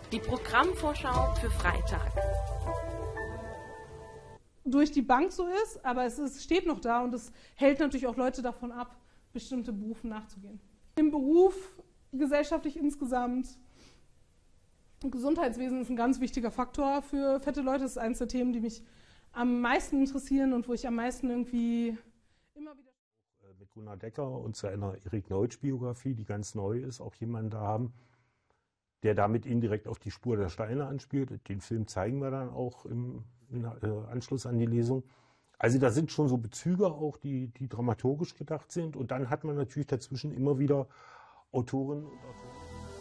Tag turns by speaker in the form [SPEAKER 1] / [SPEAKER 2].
[SPEAKER 1] Die Programmvorschau für Freitag.
[SPEAKER 2] Durch die Bank so ist, aber steht noch da und es hält natürlich auch Leute davon ab, bestimmte Berufen nachzugehen. Im Beruf, gesellschaftlich insgesamt, Gesundheitswesen ist ein ganz wichtiger Faktor für fette Leute. Das ist eines der Themen, die mich am meisten interessieren und wo ich am meisten irgendwie immer wieder...
[SPEAKER 3] Mit Gunnar Decker und seiner Erik Neutsch-Biografie, die ganz neu ist, auch jemanden da haben, der damit indirekt auf die Spur der Steine anspielt. Den Film zeigen wir dann auch im Anschluss an die Lesung. Also da sind schon so Bezüge auch, die dramaturgisch gedacht sind. Und dann hat man natürlich dazwischen immer wieder Autorinnen und Autoren.